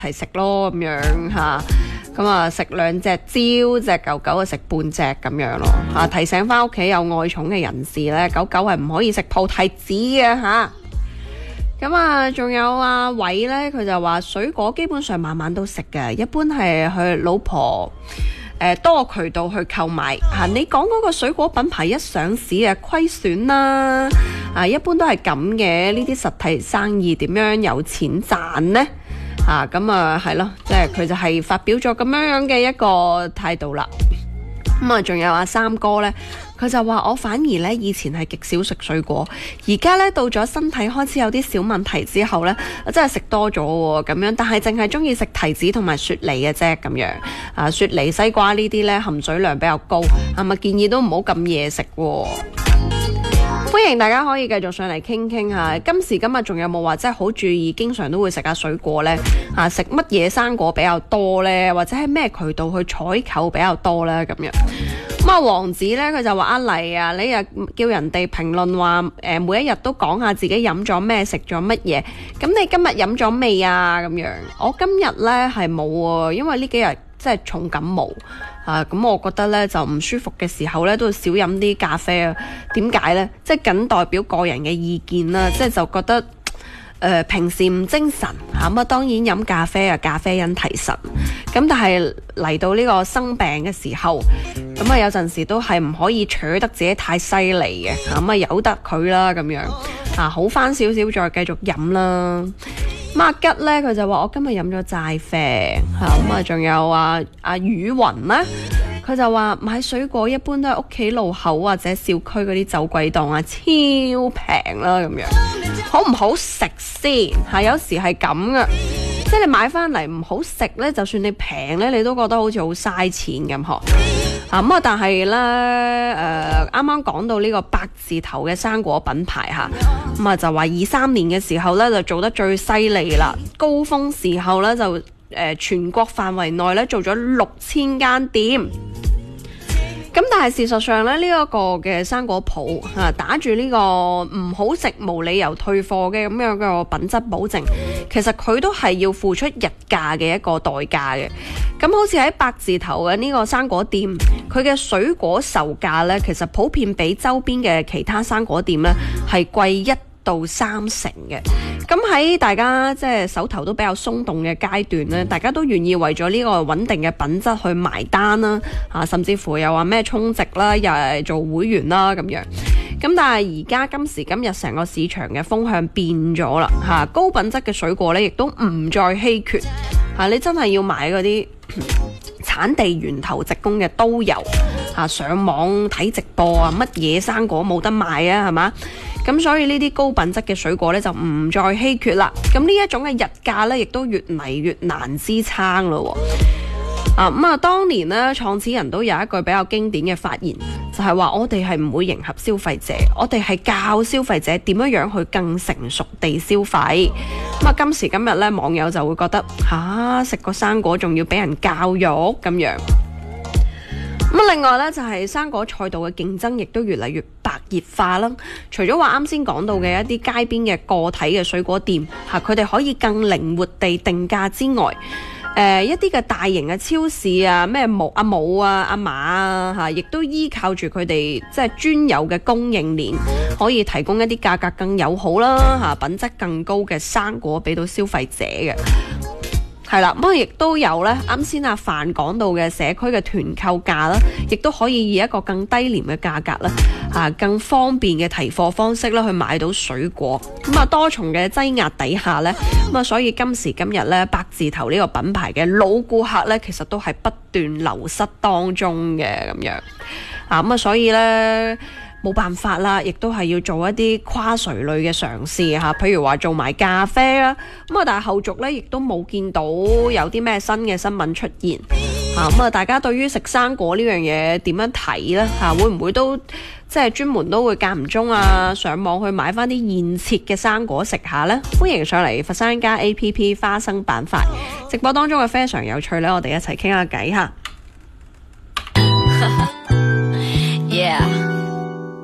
齊食咯咁樣嚇。咁啊食2隻蕉，隻狗狗啊食半隻咁樣咯嚇。提醒翻屋企有愛寵嘅人士咧，狗狗係唔可以食菩提子嘅嚇。咁啊，仲有阿偉咧，佢就話水果基本上晚晚都食嘅，一般係佢老婆多渠道去購買嚇。你講嗰個水果品牌一上市啊，虧損啦一般都係咁嘅。呢啲實體生意點樣有錢賺呢？咁係咯，即係佢就係發表咗咁樣嘅一個態度啦。咁仲有阿三哥呢，佢就話我反而呢以前係極少食水果，而家呢到咗身體開始有啲小問題之後呢，真係食多咗喎咁樣，但係淨係中意食提子同埋雪梨嘅啫咁樣。雪梨、西瓜呢啲呢含水量比較高，係咪建議都唔好咁夜食喎？歡迎大家可以繼續上嚟傾傾下，今時今日仲有冇話真係好注意，經常都會食下水果呢？食乜嘢生果比較多呢？或者係咩渠道去採購比較多呢？咁樣咁王子呢，佢就話阿麗啊，你又叫人哋評論話每一日都講下自己飲咗咩，食咗乜嘢，咁你今日飲咗未啊？咁樣我今日呢係冇喎，因為呢幾日真係重感冒。咁我覺得咧就唔舒服嘅時候咧，都要少飲啲咖啡啊。點解呢？即係僅代表個人嘅意見啦，即係就覺得平時唔精神咁啊，當然飲咖啡啊，咖啡因提神。咁但係嚟到呢個生病嘅時候，咁有陣時都係唔可以取得自己太犀利嘅，咁由得佢啦咁樣好翻少少再繼續飲啦。阿吉呢，佢就話我今日飲咗齋啡咁仲有阿雨雲呢，佢就話買水果一般都係屋企路口或者小區嗰啲走鬼檔超平啦咁樣，好唔好食先？有時係咁嘅，即係你買翻嚟唔好食呢，就算你平呢，你都覺得好似好嘥錢咁嗬。但係呢，啱啱講到呢個8字頭嘅生果品牌就話23年嘅時候呢，就做得最犀利啦，高峰時候呢，就全國範圍內呢，做咗6000間店。咁但係事實上咧，呢一個嘅生果鋪打住呢個唔好食無理由退貨嘅咁樣嘅品質保證，其實佢都係要付出日價嘅一個代價嘅。咁好似喺8字頭嘅呢個生果店，佢嘅水果售價呢，其實普遍比周邊嘅其他生果店呢係貴1到3成嘅。咁喺大家即係手頭都比較鬆動嘅階段呢，大家都願意為咗呢個穩定嘅品質去埋單啦，甚至乎又話咩充值啦，又係做會員啦咁樣。咁但係而家今時今日成個市場嘅風向變咗啦，高品質嘅水果呢亦都唔再稀缺，你真係要買嗰啲產地源頭直供嘅都有，上網睇直播乜嘢生果冇得賣啊，係嘛？咁所以呢啲高品質嘅水果呢，就唔再稀缺啦。咁呢一種嘅日價呢，亦都越嚟越難支撐咯。當年呢，創始人都有一句比較經典嘅發言，就係話我哋係唔會迎合消費者，我哋係教消費者點樣去更成熟地消費。今時今日呢，網友就會覺得食個生果仲要俾人教育咁樣。另外呢，就係生果賽道嘅競爭亦都越嚟越白熱化啦。除咗話啱先講到嘅一啲街邊嘅個體嘅水果店，佢哋可以更靈活地定價之外，一啲嘅大型嘅超市啊，咩阿母啊、阿嫲啊，亦都依靠住佢哋即係專有嘅供應鏈，可以提供一啲價格更友好啦、品質更高嘅生果俾到消費者嘅。係啦，亦都有咧，啱先阿范講到嘅社區嘅團購價啦，亦都可以以一個更低廉嘅價格啦，更方便嘅提貨方式啦，去買到水果。多重嘅擠壓底下咧，所以今時今日咧，8字頭呢個品牌嘅老顧客咧，其實都係不斷流失當中嘅咁樣。所以咧，冇辦法啦，亦都係要做一啲跨垂類嘅嘗試譬如話做埋咖啡啦，但係後續咧亦都冇見到有啲咩新嘅新聞出現大家對於食生果呢樣嘢點樣睇呢？會唔會都即係專門都會間唔中上網去買翻啲現切嘅生果食下呢？歡迎上嚟佛山家 APP 花生板塊直播當中嘅非常有趣咧，我哋一齊傾下偈吓。Yeah.